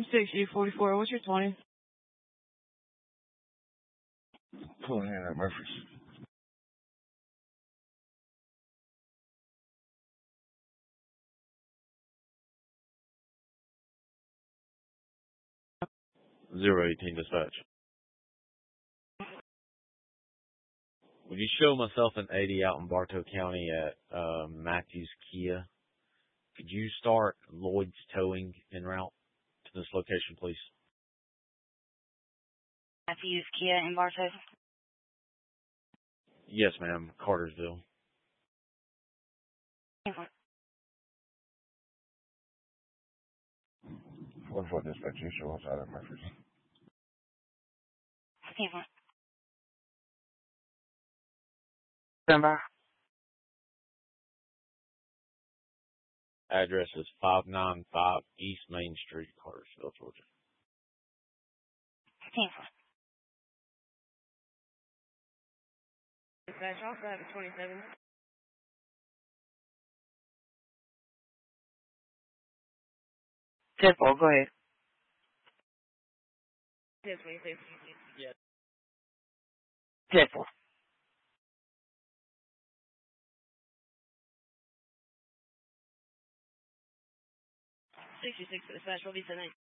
6U44, what's your 20? Pulling in at Murphy's. Zero 18 dispatch. Would you show myself an 80 out in Bartow County at Matthews Kia? Could you start Lloyd's Towing en route to this location, please? Matthews Kia in Bartow? Yes, ma'am. Cartersville. What for dispatch? You show us out at Murphy's. Stand by. Address is 595 East Main Street, Cartersville, Georgia. Dispatch, I also have a 27. 10-4, go ahead. 10-26. Yeah. 10-4. 66 dispatch, will be tonight.